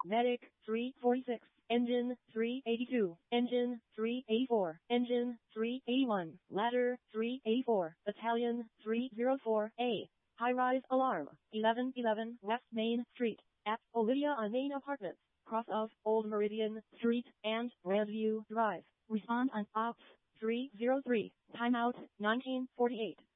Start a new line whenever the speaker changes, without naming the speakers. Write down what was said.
Medic 346, Engine 382, Engine 384, Engine 381, Ladder 384, Battalion 304A. High-rise alarm, 1111 West Main Street, at Olivia on Main Apartments, cross of Old Meridian Street and Grandview Drive. Respond on Ops 303, timeout 1948.